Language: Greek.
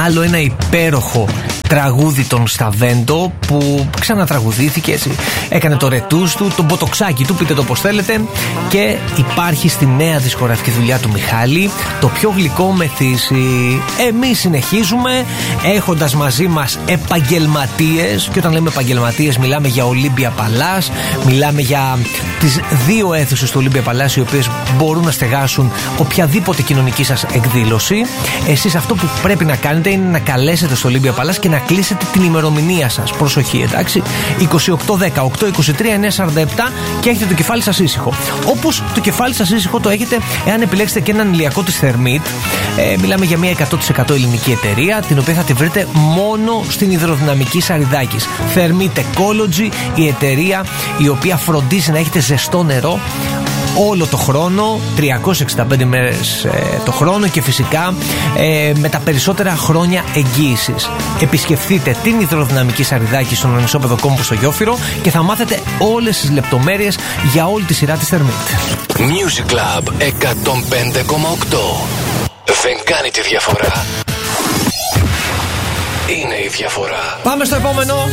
άλλο ένα υπέροχο τραγούδι των Σταβέντο που ξανατραγουδήθηκε, έτσι. Έκανε το ρετούς του, το μποτοξάκι του, πείτε το πως θέλετε, και υπάρχει στη νέα δισκογραφική δουλειά του Μιχάλη, το πιο γλυκό μεθύσι. Εμείς συνεχίζουμε έχοντας μαζί μας επαγγελματίες, και όταν λέμε επαγγελματίες μιλάμε για Olympia Palace, μιλάμε για τις 2 αίθουσες του Olympia Palace, οι οποίες μπορούν να στεγάσουν οποιαδήποτε κοινωνική σας εκδήλωση. Εσείς αυτό που πρέπει να κάνετε είναι να καλέσετε στο Olympia Palace και να κλείσετε την ημερομηνία σας. Προσοχή, εντάξει. 28-10, 8-23, 9-47 και έχετε το κεφάλι σας ήσυχο. Όπως το κεφάλι σας ήσυχο το έχετε εάν επιλέξετε και έναν ηλιακό της Θερμίτ. Μιλάμε για μια 100% ελληνική εταιρεία, την οποία θα τη βρείτε μόνο στην υδροδυναμική Σαριδάκης. Thermit Ecology, η εταιρεία η οποία φροντίζει να έχετε ζεστό νερό όλο το χρόνο, 365 μέρες το χρόνο, και φυσικά με τα περισσότερα χρόνια εγγύησης. Επισκεφτείτε την υδροδυναμική Σαριδάκη στον Ανισόπεδο Κόμπου στο Γιόφυρο και θα μάθετε όλες τις λεπτομέρειες για όλη τη σειρά της Thermit. Music Club 105,8. Δεν κάνει τη διαφορά. Είναι η διαφορά. Πάμε στο επόμενο.